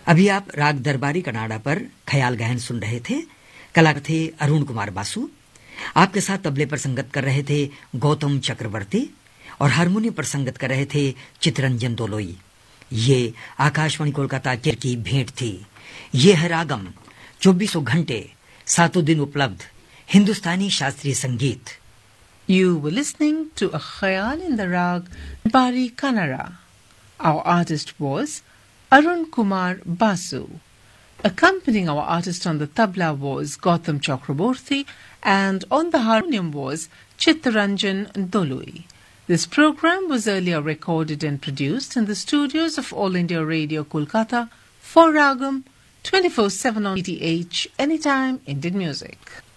अभी आप राग दरबारी कनाडा पर ख्याल गायन सुन रहे थे। कलाकार थे अरुण कुमार बासु। आपके साथ तबले पर संगत कर रहे थे गौतम चक्रवर्ती और हारमोनियम पर संगत कर रहे थे चित्तरंजन दोलोई। ये आकाशवाणी कोलकाता की भेंट थी। ये है रागम, 24 घंटे 7 दिन उपलब्ध हिंदुस्तानी शास्त्रीय संगीत। You were listening to a khayal in the rag Bari Kannada. Our artist was Arun Kumar Basu. Accompanying our artist on the tabla was Gautam Chakraborty, and on the harmonium was Chittaranjan Dolui. This program was earlier recorded and produced in the studios of All India Radio Kolkata for Ragam 24/7 on DTH, anytime Indian music.